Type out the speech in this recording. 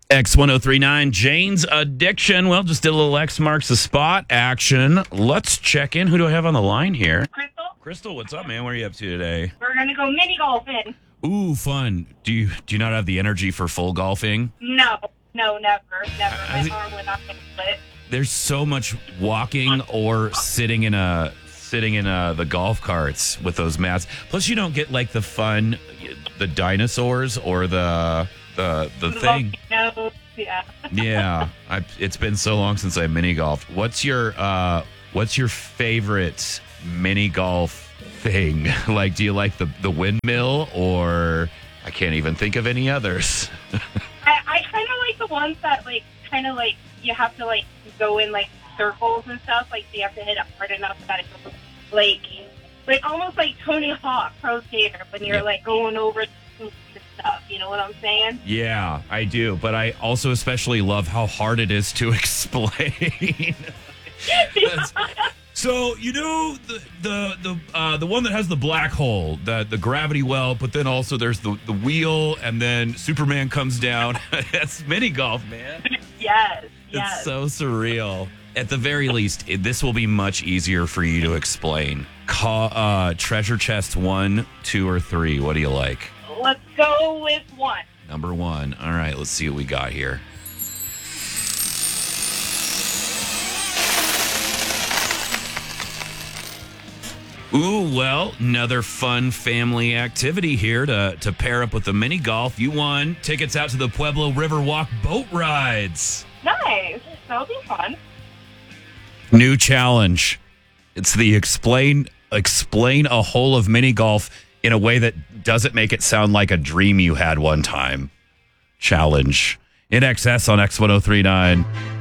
X1039, Jane's Addiction. Well, just did a little X marks the spot action. Let's check in. Who do I have on the line here? Crystal, Crystal, what's up, man? What are you up to today? we're gonna go mini golfing. Ooh, fun. Do you not have the energy for full golfing? No, never. I- My arm would not get split. There's so much walking or sitting in the golf carts with those mats. Plus, you don't get like the fun, the dinosaurs or the thing. No, yeah. Yeah, it's been so long since I mini golfed. What's your favorite mini golf thing? Like, do you like the windmill, or I can't even think of any others? I kind of like the ones that you have to go in circles and stuff. Like you have to hit it hard enough that it goes like almost like Tony Hawk Pro Skater when you're going over the stuff. You know what I'm saying? Yeah, I do. But I also especially love how hard it is to explain. So the one that has the black hole, the gravity well, but then also there's the wheel, and then Superman comes down. That's mini golf, man. Yes. It's so surreal. At the very least, this will be much easier for you to explain. Treasure chest 1, 2, or 3. What do you like? Let's go with 1. Number 1. All right, let's see what we got here. Ooh, well, another fun family activity here to pair up with the mini golf. You won tickets out to the Pueblo Riverwalk boat rides. Nice. That'll be fun. New challenge. It's the explain a hole of mini golf in a way that doesn't make it sound like a dream you had one time. Challenge. In XS on X1039.